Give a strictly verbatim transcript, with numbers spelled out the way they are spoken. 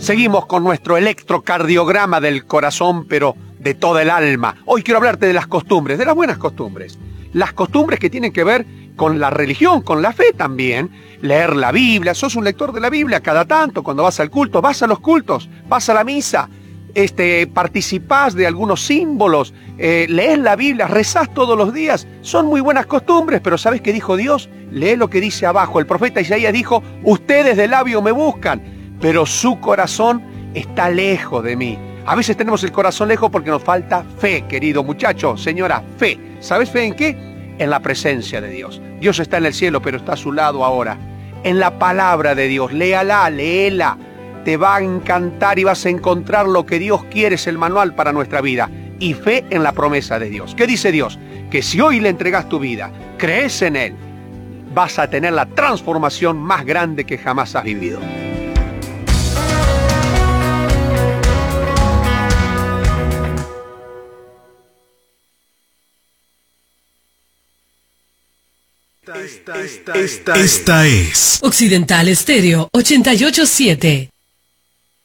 Seguimos con nuestro electrocardiograma del corazón, pero de toda el alma. Hoy quiero hablarte de las costumbres, de las buenas costumbres. Las costumbres que tienen que ver con la religión, con la fe también. Leer la Biblia, sos un lector de la Biblia cada tanto, cuando vas al culto, vas a los cultos, vas a la misa, este, participás de algunos símbolos, eh, lees la Biblia, rezás todos los días. Son muy buenas costumbres, pero ¿sabés qué dijo Dios? Lee lo que dice abajo. El profeta Isaías dijo, ustedes de labio me buscan, pero su corazón está lejos de mí. A veces tenemos el corazón lejos porque nos falta fe, querido muchacho, señora, fe. ¿Sabes fe en qué? En la presencia de Dios. Dios está en el cielo, pero está a su lado ahora. En la palabra de Dios, léala, léela. Te va a encantar y vas a encontrar lo que Dios quiere, es el manual para nuestra vida. Y fe en la promesa de Dios. ¿Qué dice Dios? Que si hoy le entregas tu vida, crees en Él, vas a tener la transformación más grande que jamás has vivido. Esta, esta, esta, esta es Occidental Estéreo ochenta y ocho punto siete.